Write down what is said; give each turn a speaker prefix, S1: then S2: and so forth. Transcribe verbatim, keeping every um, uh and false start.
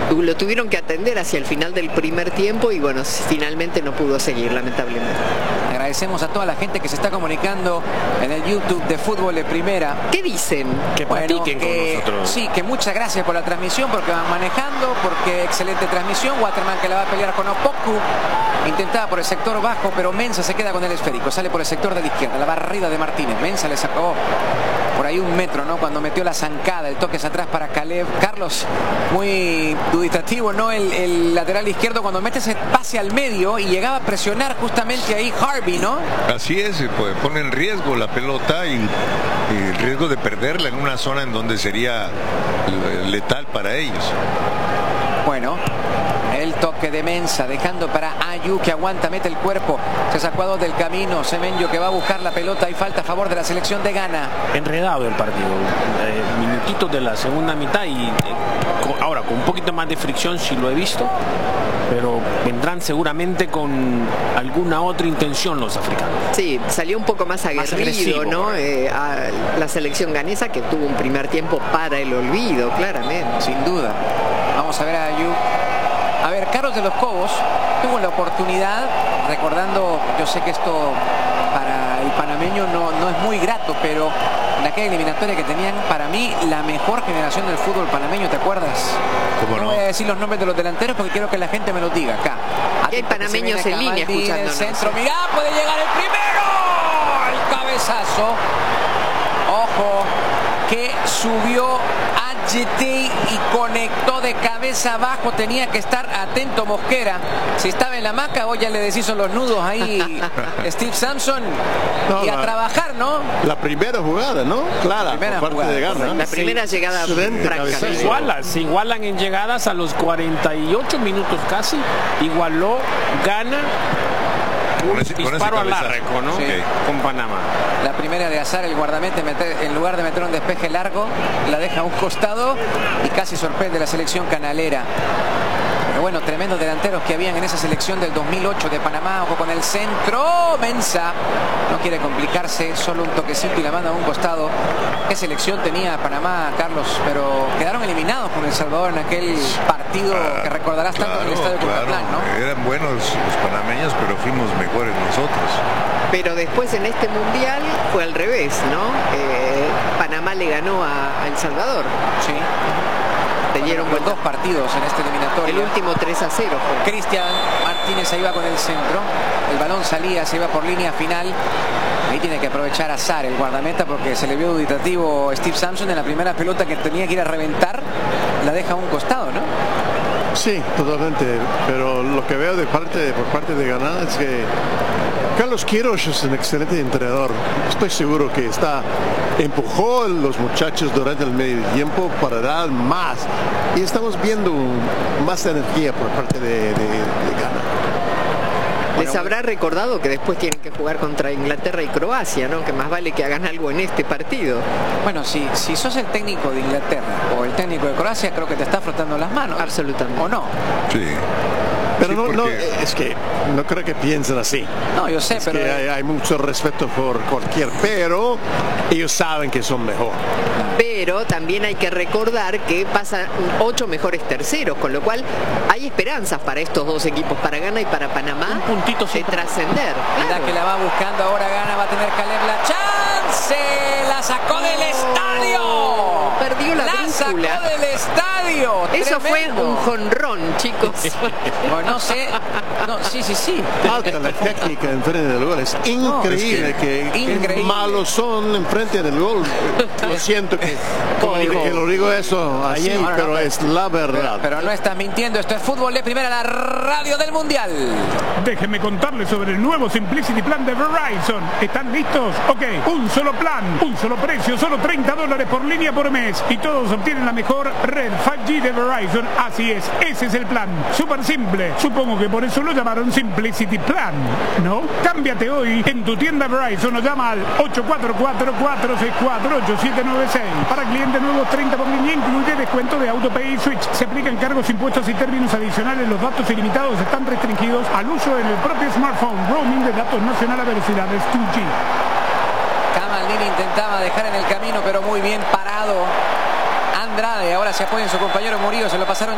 S1: lo tuvieron que atender hacia el final del primer tiempo y bueno, finalmente no pudo seguir, lamentablemente.
S2: Agradecemos a toda la gente que se está comunicando en el YouTube de Fútbol de Primera.
S1: ¿Qué dicen?
S3: Que platiquen
S2: bueno, que,
S3: con nosotros.
S2: Sí, que muchas gracias por la transmisión, porque van manejando, porque excelente transmisión. Waterman que la va a pelear con Opoku. Intentaba por el sector bajo, pero Mensah se queda con el esférico. Sale por el sector de la izquierda, la barrida de Martínez. Mensah le sacó por ahí un metro, ¿no? Cuando metió la zancada, el toque es atrás para Caleb. Carlos, muy duditativo, ¿no? El, el lateral izquierdo cuando mete ese pase al medio y llegaba a presionar justamente ahí Harvey, ¿no?
S4: Así es, pues pone en riesgo la pelota y, y el riesgo de perderla en una zona en donde sería letal para ellos.
S2: Bueno, el toque de Mensah dejando para Ayu que aguanta, mete el cuerpo, se sacó a dos del camino. Semenyo que va a buscar la pelota y falta a favor de la selección de Ghana.
S3: Enredado el partido, eh, minutitos de la segunda mitad y eh, con, ahora con un poquito más de fricción sí lo he visto, pero vendrán seguramente con alguna otra intención los africanos.
S1: Sí, salió un poco más aguerrido, más agresivo, ¿no? Eh, a la selección ganesa que tuvo un primer tiempo para el olvido, claramente.
S2: Sin duda. Vamos a ver a Ayu. A ver, Carlos de los Cobos tuvo la oportunidad, recordando, yo sé que esto para el panameño no, no es muy grato, pero en aquella eliminatoria que tenían, para mí, la mejor generación del fútbol panameño, ¿te acuerdas?
S4: ¿Cómo no?
S2: No voy a decir los nombres de los delanteros porque quiero que la gente me lo diga acá.
S1: Aquí hay panameños en línea escuchándonos.
S2: El centro, mirá, puede llegar el primero. El cabezazo. Ojo, que subió a G T y conectó de cabeza abajo. Tenía que estar atento Mosquera. Si estaba en la hamaca, hoy ya le deshizo los nudos ahí Steve Sampson. No, y a la, trabajar, ¿no?
S5: La primera jugada, ¿no? Clara,
S2: por parte
S5: jugada,
S2: de Ghana.
S1: La primera sí, llegada franca.
S3: Se igualan, se igualan en llegadas a los cuarenta y ocho minutos casi. Igualó Ghana. Un ese, disparo al arco, ¿no?
S2: Sí.
S3: Okay. Con Panamá.
S2: La primera de Azar, el guardamete, meter, en lugar de meter un despeje largo, la deja a un costado y casi sorprende la selección canalera. Pero bueno, tremendos delanteros que habían en esa selección del dos mil ocho de Panamá. Ojo con el centro. Mensah no quiere complicarse, solo un toquecito y la manda a un costado. ¿Qué selección tenía Panamá, Carlos? Pero quedaron eliminados con El Salvador en aquel partido ah, que recordarás tanto claro, en el estadio de
S4: claro.
S2: Cuscatlán, ¿no?
S4: Eran buenos los panameños, pero fuimos mejores nosotros.
S1: Pero después en este mundial fue al revés, ¿no? Eh, Panamá le ganó a, a El Salvador.
S2: Sí. Te dieron bueno, dos partidos en este eliminatorio.
S1: El último tres a cero fue.
S2: Cristian Martínez se iba con el centro. El balón salía, se iba por línea final. Ahí tiene que aprovechar Azar, el guardameta, porque se le vio duditativo Steve Sampson en la primera pelota que tenía que ir a reventar. La deja a un costado, ¿no?
S5: Sí, totalmente. Pero lo que veo de parte, por parte de Ghana es que Carlos Queiroz es un excelente entrenador. Estoy seguro que está empujó a los muchachos durante el medio tiempo para dar más. Y estamos viendo más energía por parte de, de, de Ghana.
S1: Les habrá recordado que después tienen que jugar contra Inglaterra y Croacia, ¿no? Que más vale que hagan algo en este partido.
S2: Bueno, si, si sos el técnico de Inglaterra o el técnico de Croacia, creo que te está frotando las manos.
S1: Absolutamente.
S2: ¿O no?
S4: Sí.
S5: Pero
S4: sí,
S5: no,
S4: porque...
S5: no, es que no creo que piensen así.
S2: No, yo sé,
S5: es
S2: pero...
S5: que hay, hay mucho respeto por cualquier, pero ellos saben que son mejor.
S1: Pero también hay que recordar que pasan ocho mejores terceros, con lo cual hay esperanzas para estos dos equipos, para Ghana y para Panamá,
S3: un puntito
S1: de trascender.
S2: Claro. Que la va buscando ahora Ghana, va a tener Caleb la chance, la sacó oh, del estadio.
S1: Perdió la,
S2: la
S1: brújula.
S2: sacó del estadio.
S1: Eso
S2: Tremendo.
S1: fue un jonrón, chicos.
S2: Bueno, no sé. No, sí, sí, sí.
S5: Falta la técnica enfrente del gol. Es increíble, no, es que, que, increíble. que malos son enfrente del gol. Lo siento que, que, que lo digo eso así, no, no, pero no, es la verdad.
S2: Pero, pero no estás mintiendo. Esto es Fútbol de Primera, la radio del Mundial.
S6: Déjenme contarles sobre el nuevo Simplicity Plan de Verizon. ¿Están listos? Ok, un solo plan, un solo precio, solo treinta dólares por línea por mes. Y todos obtienen la mejor red cinco G de Verizon. Así es, ese es el plan. Súper simple. Supongo que por eso lo llamaron Simplicity Plan, ¿no? Cámbiate hoy en tu tienda Verizon o llama al ocho cuatro cuatro, cuatro seis cuatro, ocho siete nueve seis. Para clientes nuevos, treinta por línea, incluye descuento de AutoPay y Switch. Se aplican cargos, impuestos y términos adicionales. Los datos ilimitados están restringidos al uso en el propio smartphone. Roaming de datos nacional a velocidades dos G.
S2: Kamaldini intentaba dejar en el camino, pero muy bien parado Andrade. Ahora se apoya en su compañero Murillo, se lo pasaron